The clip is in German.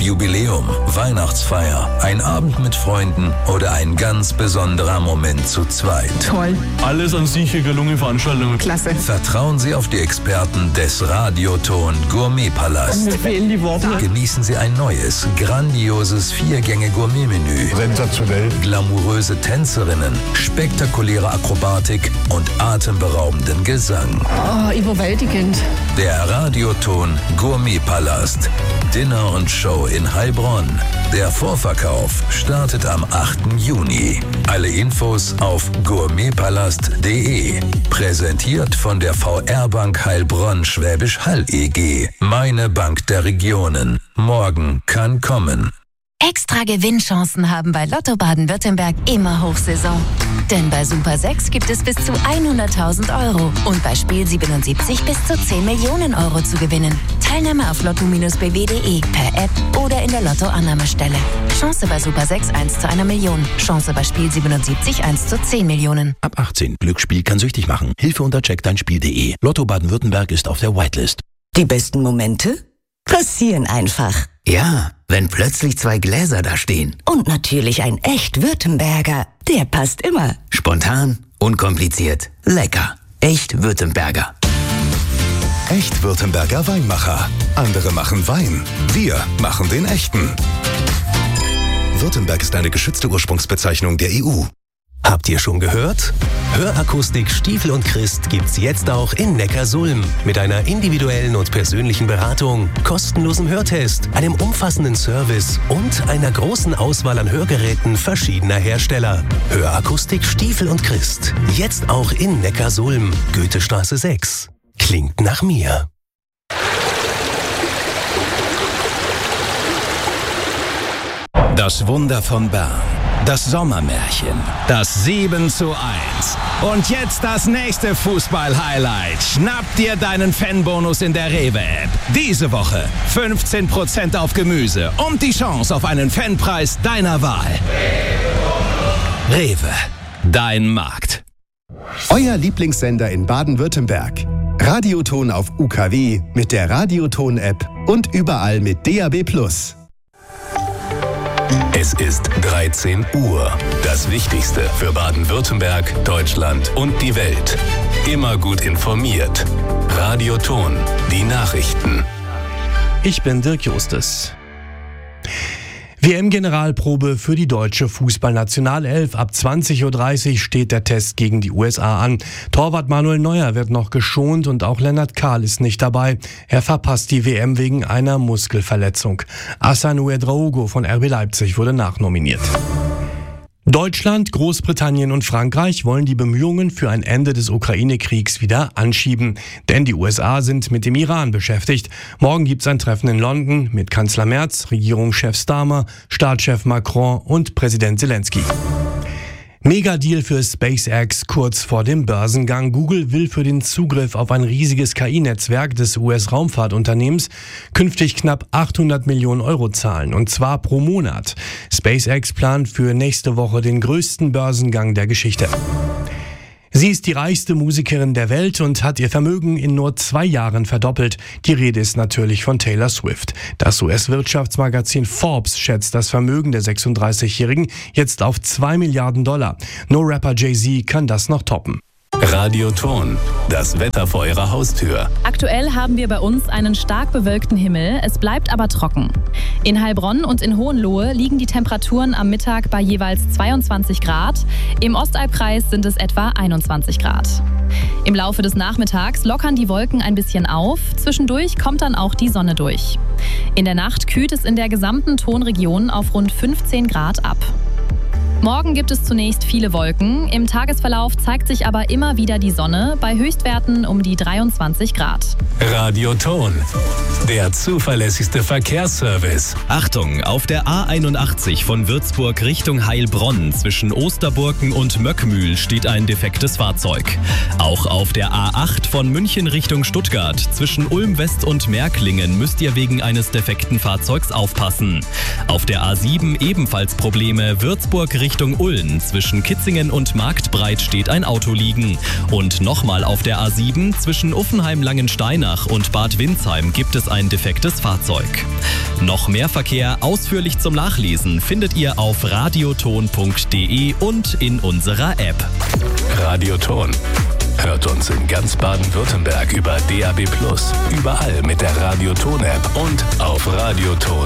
ob Jubiläum, Weihnachtsfeier, ein Abend mit Freunden oder ein ganz besonderer Moment zu zweit. Toll. Alles an sich eine gelungene Veranstaltung. Klasse. Vertrauen Sie auf die Experten des Radioton Gourmetpalast. Mir fehlen die Worte. Genießen Sie ein neues, grandioses 4-Gänge-Gourmet-Menü. Sensationell. Glamouröse Tänzerinnen, spektakuläre Akrobatik und atemberaubenden Gesang. Oh, überwältigend. Der Radioton Gourmetpalast. Dinner und Show in Heilbronn. Der Vorverkauf startet am 8. Juni. Alle Infos auf gourmetpalast.de. Präsentiert von der VR-Bank Heilbronn Schwäbisch Hall EG. Meine Bank der Regionen. Morgen kann kommen. Extra Gewinnchancen haben bei Lotto Baden-Württemberg immer Hochsaison. Denn bei Super 6 gibt es bis zu 100.000 € und bei Spiel 77 bis zu 10 Millionen € zu gewinnen. Teilnahme auf lotto-bw.de, per App oder in der Lotto-Annahmestelle. Chance bei Super 6 1 zu 1 Million. Chance bei Spiel 77 1 zu 10 Millionen. Ab 18. Glücksspiel kann süchtig machen. Hilfe unter checkdeinspiel.de. Lotto Baden-Württemberg ist auf der Whitelist. Die besten Momente passieren einfach. Ja, wenn plötzlich 2 Gläser da stehen. Und natürlich ein echt Württemberger. Der passt immer. Spontan, unkompliziert, lecker. Echt Württemberger. Echt Württemberger Weinmacher. Andere machen Wein. Wir machen den echten. Württemberg ist eine geschützte Ursprungsbezeichnung der EU. Habt ihr schon gehört? Hörakustik Stiefel und Christ gibt's jetzt auch in Neckarsulm. Mit einer individuellen und persönlichen Beratung, kostenlosem Hörtest, einem umfassenden Service und einer großen Auswahl an Hörgeräten verschiedener Hersteller. Hörakustik Stiefel und Christ. Jetzt auch in Neckarsulm. Goethestraße 6. Klingt nach mir. Das Wunder von Bern. Das Sommermärchen. Das 7:1. Und jetzt das nächste Fußball-Highlight. Schnapp dir deinen Fanbonus in der Rewe-App. Diese Woche 15% auf Gemüse und die Chance auf einen Fanpreis deiner Wahl. Rewe. Dein Markt. Euer Lieblingssender in Baden-Württemberg. Radioton auf UKW mit der Radioton-App und überall mit DAB+. Es ist 13 Uhr. Das Wichtigste für Baden-Württemberg, Deutschland und die Welt. Immer gut informiert. Radioton. Die Nachrichten. Ich bin Dirk Justus. WM-Generalprobe für die deutsche Fußballnationalelf. Ab 20:30 Uhr steht der Test gegen die USA an. Torwart Manuel Neuer wird noch geschont und auch Lennart Kahl ist nicht dabei. Er verpasst die WM wegen einer Muskelverletzung. Hassan Ouedraogo von RB Leipzig wurde nachnominiert. Deutschland, Großbritannien und Frankreich wollen die Bemühungen für ein Ende des Ukraine-Kriegs wieder anschieben. Denn die USA sind mit dem Iran beschäftigt. Morgen gibt es ein Treffen in London mit Kanzler Merz, Regierungschef Starmer, Staatschef Macron und Präsident Zelensky. Megadeal für SpaceX kurz vor dem Börsengang. Google will für den Zugriff auf ein riesiges KI-Netzwerk des US-Raumfahrtunternehmens künftig knapp 800 Millionen € zahlen, und zwar pro Monat. SpaceX plant für nächste Woche den größten Börsengang der Geschichte. Sie ist die reichste Musikerin der Welt und hat ihr Vermögen in nur 2 Jahren verdoppelt. Die Rede ist natürlich von Taylor Swift. Das US-Wirtschaftsmagazin Forbes schätzt das Vermögen der 36-Jährigen jetzt auf $2 Milliarden. Nur Rapper Jay-Z kann das noch toppen. Radioton. Das Wetter vor Ihrer Haustür. Aktuell haben wir bei uns einen stark bewölkten Himmel, es bleibt aber trocken. In Heilbronn und in Hohenlohe liegen die Temperaturen am Mittag bei jeweils 22 Grad. Im Ostalbkreis sind es etwa 21 Grad. Im Laufe des Nachmittags lockern die Wolken ein bisschen auf. Zwischendurch kommt dann auch die Sonne durch. In der Nacht kühlt es in der gesamten Tonregion auf rund 15 Grad ab. Morgen gibt es zunächst viele Wolken. Im Tagesverlauf zeigt sich aber immer wieder die Sonne, bei Höchstwerten um die 23 Grad. Radioton. Der zuverlässigste Verkehrsservice. Achtung, auf der A81 von Würzburg Richtung Heilbronn zwischen Osterburken und Möckmühl steht ein defektes Fahrzeug. Auch auf der A8 von München Richtung Stuttgart zwischen Ulm West und Märklingen müsst ihr wegen eines defekten Fahrzeugs aufpassen. Auf der A7 ebenfalls Probleme, Würzburg Richtung Ulm zwischen Kitzingen und Marktbreit steht ein Auto liegen. Und nochmal auf der A7 zwischen Uffenheim-Langensteinach und Bad Windsheim gibt es ein defektes Fahrzeug. Noch mehr Verkehr ausführlich zum Nachlesen findet ihr auf radioton.de und in unserer App. Radioton. Hört uns in ganz Baden-Württemberg über DAB+, überall mit der Radioton-App und auf radioton.de.